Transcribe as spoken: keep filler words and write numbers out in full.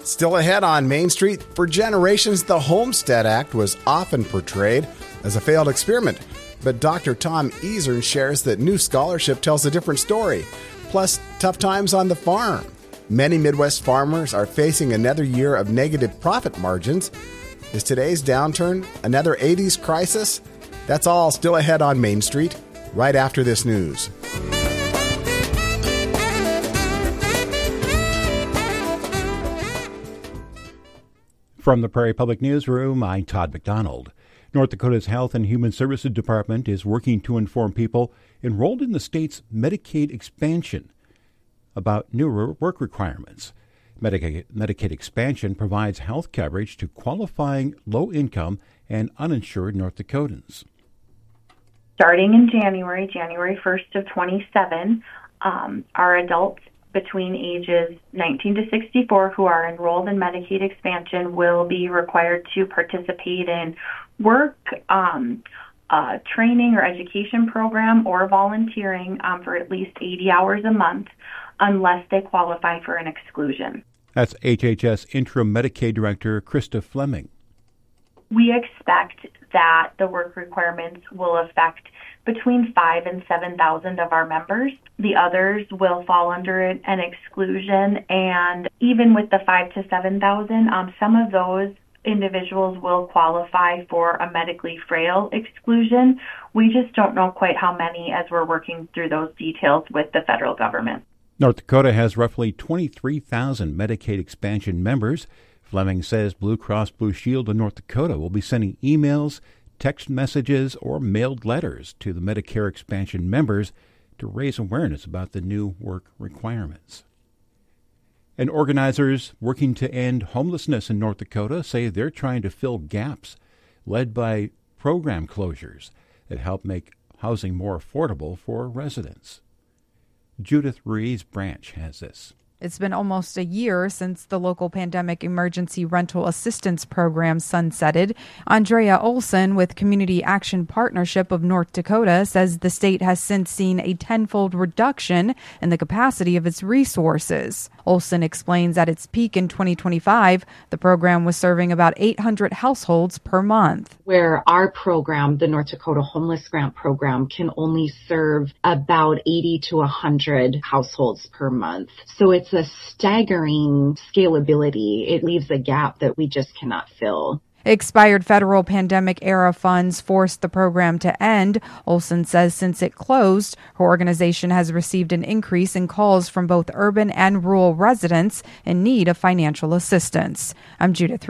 Still ahead on Main Street, for generations, the Homestead Act was often portrayed as a failed experiment. But Doctor Tom Easern shares that new scholarship tells a different story. Plus, tough times on the farm. Many Midwest farmers are facing another year of negative profit margins. Is today's downturn another eighties crisis? That's all still ahead on Main Street, right after this news. From the Prairie Public Newsroom, I'm Todd McDonald. North Dakota's Health and Human Services Department is working to inform people enrolled in the state's Medicaid expansion about new work requirements. Medicaid, Medicaid expansion provides health coverage to qualifying low-income and uninsured North Dakotans. Starting in January, January first of twenty-seven, um, our adults between ages nineteen to sixty-four who are enrolled in Medicaid expansion will be required to participate in work, um, uh, training or education program, or volunteering um, for at least eighty hours a month unless they qualify for an exclusion. That's H H S Interim Medicaid Director Krista Fleming. We expect that the work requirements will affect between five and seven thousand of our members. The others will fall under an exclusion, and even with the five to seven thousand, um, some of those individuals will qualify for a medically frail exclusion. We just don't know quite how many as we're working through those details with the federal government. North Dakota has roughly twenty-three thousand Medicaid expansion members. Fleming says Blue Cross Blue Shield of North Dakota will be sending emails, text messages, or mailed letters to the Medicare expansion members to raise awareness about the new work requirements. And organizers working to end homelessness in North Dakota say they're trying to fill gaps led by program closures that help make housing more affordable for residents. Judith Ruiz Branch has this. It's been almost a year since the local pandemic emergency rental assistance program sunsetted. Andrea Olson with Community Action Partnership of North Dakota says the state has since seen a tenfold reduction in the capacity of its resources. Olson explains at its peak in twenty twenty-five, the program was serving about eight hundred households per month. Where our program, the North Dakota Homeless Grant Program, can only serve about eighty to one hundred households per month. So it's a staggering scalability. It leaves a gap that we just cannot fill. Expired federal pandemic-era funds forced the program to end. Olson says since it closed, her organization has received an increase in calls from both urban and rural residents in need of financial assistance. I'm Judith